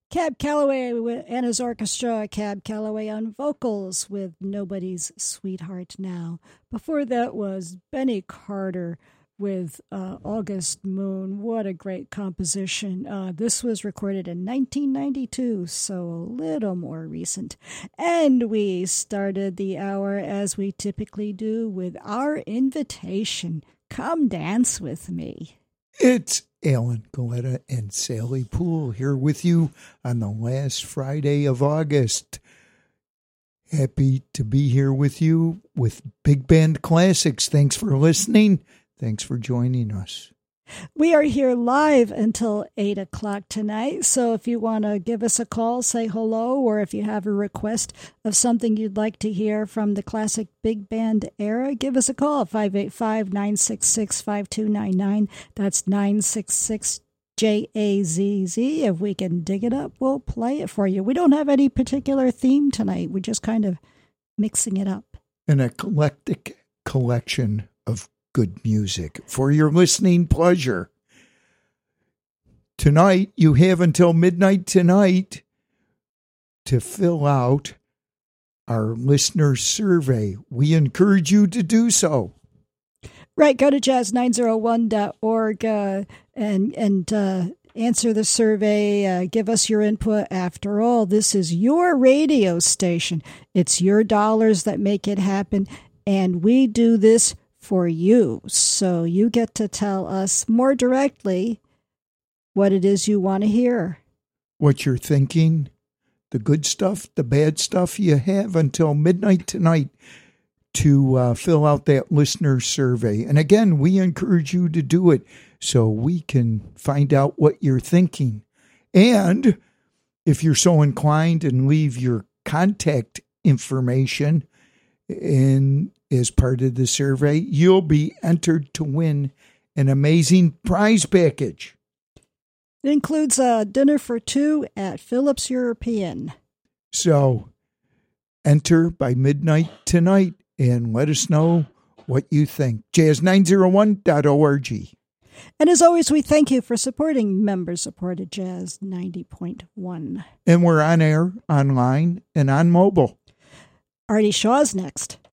Cab Calloway and his orchestra, Cab Calloway on vocals with Nobody's Sweetheart Now. Before that was Benny Carter with August Moon. What a great composition. This was recorded in 1992, so a little more recent. And we started the hour as we typically do with our invitation. Come dance with me. It's Alan Goleta and Sally Poole here with you on the last Friday of August. Happy to be here with you with Big Band Classics. Thanks for listening. Thanks for joining us. We are here live until 8 o'clock tonight, so if you want to give us a call, say hello, or if you have a request of something you'd like to hear from the classic big band era, give us a call, 585-966-5299. That's 966-JAZZ. If we can dig it up, we'll play it for you. We don't have any particular theme tonight. We're just kind of mixing it up. An eclectic collection of good music for your listening pleasure. Tonight, you have until midnight tonight to fill out our listener survey. We encourage you to do so. Right, go to jazz901.org and answer the survey. Give us your input. After all, this is your radio station. It's your dollars that make it happen, and we do this for you. So you get to tell us more directly what it is you want to hear. What you're thinking, the good stuff, the bad stuff. You have until midnight tonight to fill out that listener survey. And again, we encourage you to do it so we can find out what you're thinking. And if you're so inclined, and leave your contact information in as part of the survey, you'll be entered to win an amazing prize package. It includes a dinner for two at Phillips European. So enter by midnight tonight and let us know what you think. jazz901.org. And as always, we thank you for supporting member-supported Jazz 90.1. And we're on air, online, and on mobile. Artie Shaw's next.